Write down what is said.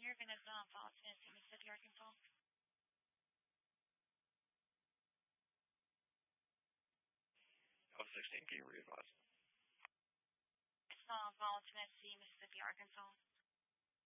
here, Vanessa on Falls, Tennessee, Mississippi, Arkansas. Of 16, can you readvise? Falls, Tennessee, Mississippi, Arkansas.